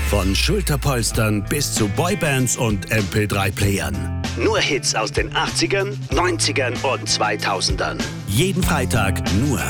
Von Schulterpolstern bis zu Boybands und MP3-Playern. Nur Hits aus den 80ern, 90ern und 2000ern. Jeden Freitag nur